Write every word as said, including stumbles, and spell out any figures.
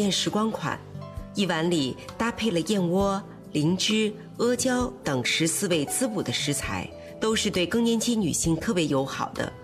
宴时光款，一碗里搭配了燕窝、灵芝、阿胶等十四味滋补的食材，都是对更年期女性特别友好的。